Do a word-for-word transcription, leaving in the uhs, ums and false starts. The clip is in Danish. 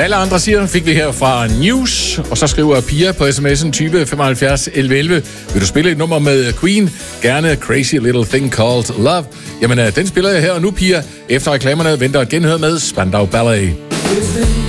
Alle andre siger, fik vi her fra News, og så skriver Pia på sms'en type femoghalvfjerds elleve elleve. Vil du spille et nummer med Queen? Gerne Crazy Little Thing Called Love. Jamen, den spiller jeg her og nu, Pia. Efter reklamerne venter et genhør med Spandau Ballet.